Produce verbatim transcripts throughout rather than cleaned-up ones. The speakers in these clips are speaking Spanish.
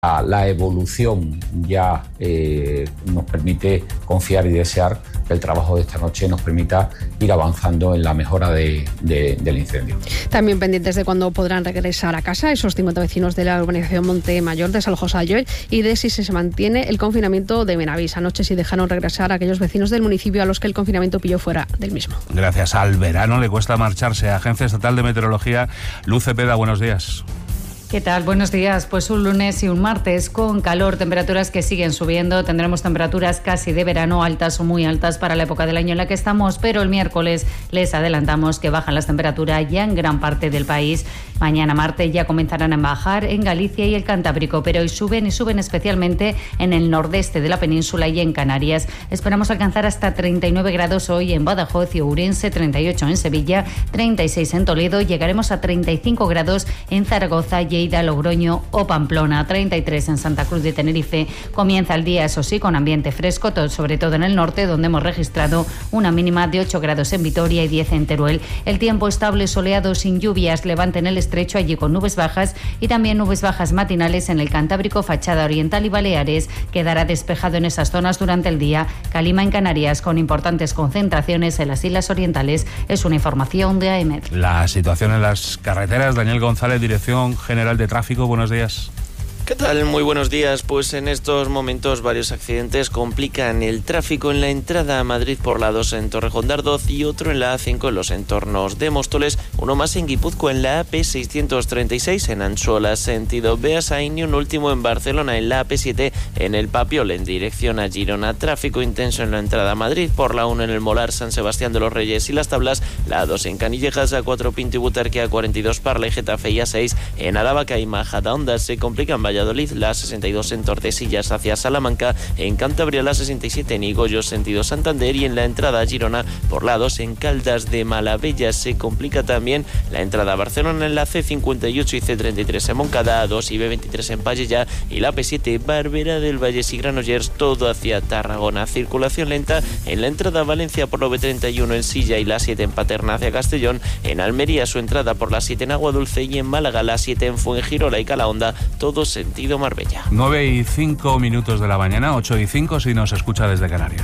La evolución ya eh, nos permite confiar y desear que el trabajo de esta noche nos permita ir avanzando en la mejora de, de, del incendio. También pendientes de cuándo podrán regresar a casa esos cincuenta vecinos de la urbanización Montemayor de Salojos Ayoy y de si se mantiene el confinamiento de Benavís. Anoche sí dejaron regresar a aquellos vecinos del municipio a los que el confinamiento pilló fuera del mismo. Gracias al verano le cuesta marcharse. Agencia Estatal de Meteorología, Luz Cepeda, buenos días. ¿Qué tal? Buenos días. Pues un lunes y un martes con calor, temperaturas que siguen subiendo. Tendremos temperaturas casi de verano, altas o muy altas para la época del año en la que estamos, pero el miércoles les adelantamos que bajan las temperaturas ya en gran parte del país. Mañana martes ya comenzarán a bajar en Galicia y el Cantábrico, pero hoy suben y suben especialmente en el nordeste de la península y en Canarias. Esperamos alcanzar hasta treinta y nueve grados hoy en Badajoz y Ourense, treinta y ocho en Sevilla, treinta y seis en Toledo. Llegaremos a treinta y cinco grados en Zaragoza, Lleida, Logroño o Pamplona, treinta y tres en Santa Cruz de Tenerife. Comienza el día, eso sí, con ambiente fresco, todo, sobre todo en el norte, donde hemos registrado una mínima de ocho grados en Vitoria y diez en Teruel. El tiempo estable, soleado, sin lluvias, levante en el estrecho, allí con nubes bajas y también nubes bajas matinales en el Cantábrico, Fachada Oriental y Baleares. Quedará despejado en esas zonas durante el día. Calima en Canarias, con importantes concentraciones en las Islas Orientales. Es una información de AEMET. La situación en las carreteras. Daniel González, Dirección General de Tráfico, buenos días. ¿Qué tal? Muy buenos días. Pues en estos momentos varios accidentes complican el tráfico en la entrada a Madrid por la dos en Torrejón de Ardoz y otro en la A cinco en los entornos de Móstoles, uno más en Guipúzcoa en la A P seiscientos treinta y seis en Anchola sentido Beasain y un último en Barcelona en la A P siete en el Papiol en dirección a Girona. Tráfico intenso en la entrada a Madrid por la uno en el Molar, San Sebastián de los Reyes y Las Tablas, la A dos en Canillejas, A cuatro Pinto y Butarque, A cuarenta y dos Parla y Getafe y A seis en Aravaca y Majadahonda. Se complican Valladolid, la sesenta y dos en Tordesillas hacia Salamanca, en Cantabria la sesenta y siete en Higollos sentido Santander y en la entrada a Girona por la dos en Caldas de Malavella. Se complica también la entrada a Barcelona en la C cincuenta y ocho y C treinta y tres en Moncada, A dos y B veintitrés en Pallella y la P siete Barberá del Valles y Granollers, todo hacia Tarragona. Circulación lenta en la entrada a Valencia por la B treinta y uno en Silla y la siete en Paterna hacia Castellón, en Almería su entrada por la siete en Aguadulce y en Málaga la siete en Fuengirola y Calahonda, todo sentido Marbella. nueve y cinco minutos de la mañana, ocho y cinco si nos escucha desde Canarias.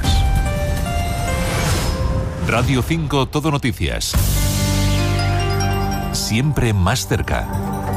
Radio cinco Todo Noticias. Siempre más cerca.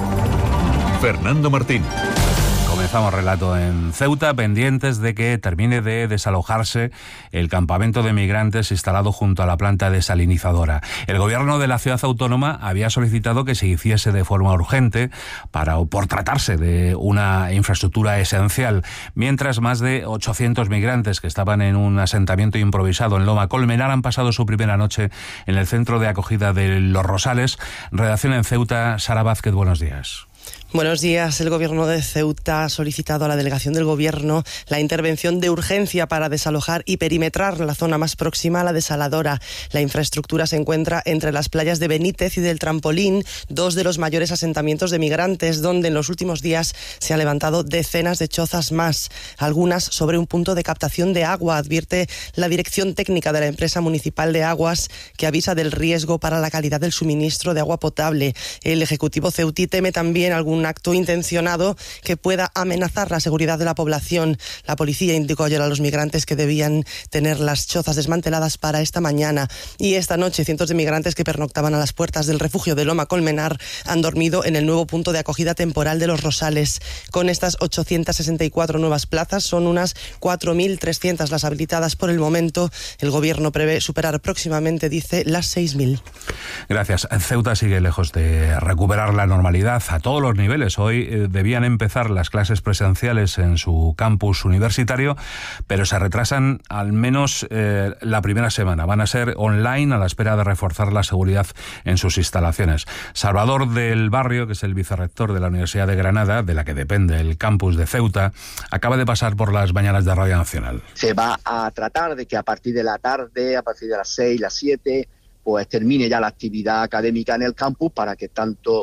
Fernando Martín. Comenzamos relato en Ceuta, pendientes de que termine de desalojarse el campamento de migrantes instalado junto a la planta desalinizadora. El gobierno de la ciudad autónoma había solicitado que se hiciese de forma urgente para o por tratarse de una infraestructura esencial, mientras más de ochocientos migrantes que estaban en un asentamiento improvisado en Loma Colmenar han pasado su primera noche en el centro de acogida de Los Rosales. Redacción en Ceuta, Sara Vázquez, buenos días. Buenos días. El Gobierno de Ceuta ha solicitado a la delegación del Gobierno la intervención de urgencia para desalojar y perimetrar la zona más próxima a la desaladora. La infraestructura se encuentra entre las playas de Benítez y del Trampolín, dos de los mayores asentamientos de migrantes, donde en los últimos días se han levantado decenas de chozas más, algunas sobre un punto de captación de agua, advierte la Dirección Técnica de la Empresa Municipal de Aguas, que avisa del riesgo para la calidad del suministro de agua potable. El Ejecutivo ceutí teme también algún un acto intencionado que pueda amenazar la seguridad de la población. La policía indicó ayer a los migrantes que debían tener las chozas desmanteladas para esta mañana. Y esta noche cientos de migrantes que pernoctaban a las puertas del refugio de Loma Colmenar han dormido en el nuevo punto de acogida temporal de Los Rosales. Con estas ochocientas sesenta y cuatro nuevas plazas son unas cuatro mil trescientas las habilitadas por el momento. El gobierno prevé superar próximamente, dice, las seis mil. Gracias. Ceuta sigue lejos de recuperar la normalidad a todos los niveles. Hoy eh, debían empezar las clases presenciales en su campus universitario, pero se retrasan al menos eh, la primera semana. Van a ser online a la espera de reforzar la seguridad en sus instalaciones. Salvador del Barrio, que es el vicerrector de la Universidad de Granada, de la que depende el campus de Ceuta, acaba de pasar por las mañanas de Radio Nacional. Se va a tratar de que a partir de la tarde, a partir de las seis, las siete, pues termine ya la actividad académica en el campus para que tanto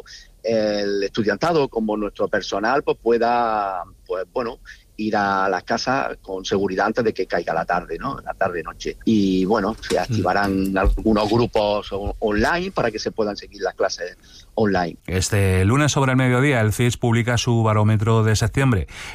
el estudiantado como nuestro personal pues pueda, pues bueno, ir a las casas con seguridad antes de que caiga la tarde, ¿no? La tarde-noche. Y bueno, se activarán mm. algunos grupos online para que se puedan seguir las clases online. Este lunes sobre el mediodía el C I S publica su barómetro de septiembre.